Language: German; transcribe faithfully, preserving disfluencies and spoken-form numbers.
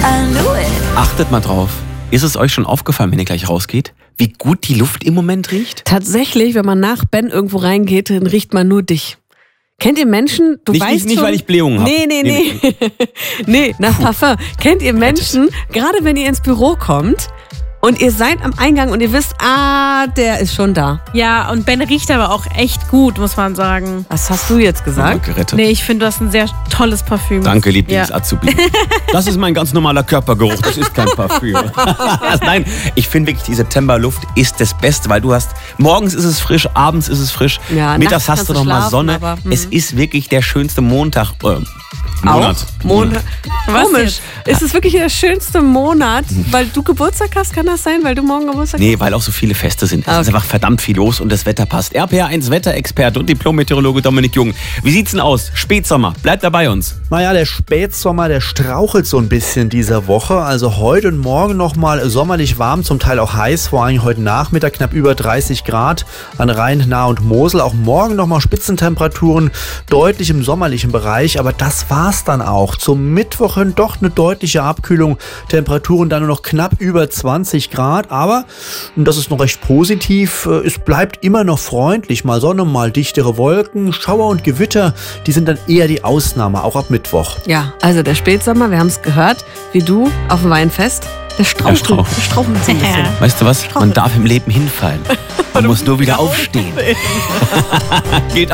I knew it. Achtet mal drauf. Ist es euch schon aufgefallen, wenn ihr gleich rausgeht, wie gut die Luft im Moment riecht? Tatsächlich, wenn man nach Ben irgendwo reingeht, dann riecht man nur dich. Kennt ihr Menschen, du Nicht, weißt nicht, nicht schon, weil ich Blähungen habe. Nee, nee, nee. Nee, nee nach Parfum. Kennt ihr Menschen, gerade wenn ihr ins Büro kommt und ihr seid am Eingang und ihr wisst, ah, der ist schon da. Ja, und Ben riecht aber auch echt gut, muss man sagen. Was hast du jetzt gesagt? Gerettet. Nee, ich finde, du hast ein sehr tolles Parfüm. Danke, Lieblings-Azubi. Das ist mein ganz normaler Körpergeruch, das ist kein Parfüm. Nein, ich finde wirklich, die Septemberluft ist das Beste, weil du hast, morgens ist es frisch, abends ist es frisch, Ja, mittags nachts hast du kannst noch du mal schlafen, Sonne. aber, hm. Es ist wirklich der schönste Montag. Äh, Monat. Auch? Monat. Was Komisch. Ist es wirklich der schönste Monat, weil du Geburtstag hast? Kann das sein, weil du morgen Geburtstag Nee, weil auch so viele Feste sind. Es Okay. ist einfach verdammt viel los und das Wetter passt. R P R eins Wetterexperte und Diplom-Meteorologe Dominik Jung. Wie sieht's denn aus? Spätsommer. Bleibt da bei uns. Naja, der Spätsommer, der strauchelt so ein bisschen dieser Woche. Also heute und morgen nochmal sommerlich warm, zum Teil auch heiß. Vor allem heute Nachmittag knapp über dreißig Grad an Rhein, Nahe und Mosel. Auch morgen nochmal Spitzentemperaturen, deutlich im sommerlichen Bereich. Aber das war's dann auch. Zum Mittwoch hin doch eine deutliche Abkühlung. Temperaturen dann nur noch knapp über zwanzig Grad. Aber, und das ist noch recht positiv, es bleibt immer noch freundlich. Mal Sonne, mal dichtere Wolken. Schauer und Gewitter, die sind dann eher die Ausnahme, auch ab Mittwoch. Ja, also der Spätsommer, wir haben es gehört, wie du auf dem Weinfest, der strauchelt, Der strauchelt. der strauchelt so ein bisschen. Weißt du was? Man darf im Leben hinfallen. Man muss nur wieder aufstehen. Geht